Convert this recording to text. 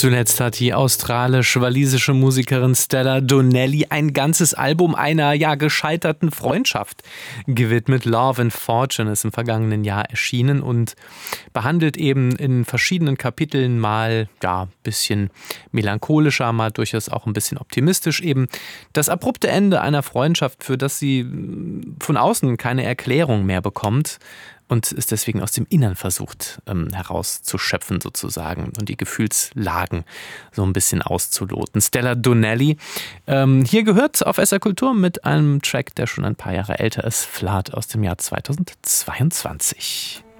Zuletzt hat die australisch-walisische Musikerin Stella Donnelly ein ganzes Album einer gescheiterten Freundschaft gewidmet. Love and Fortune ist im vergangenen Jahr erschienen und behandelt eben in verschiedenen Kapiteln mal bisschen melancholischer, mal durchaus auch ein bisschen optimistisch eben das abrupte Ende einer Freundschaft, für das sie von außen keine Erklärung mehr bekommt. Und ist deswegen aus dem Innern versucht herauszuschöpfen sozusagen und die Gefühlslagen so ein bisschen auszuloten. Stella Donnelly, hier gehört auf SR Kultur mit einem Track, der schon ein paar Jahre älter ist, Flood aus dem Jahr 2022.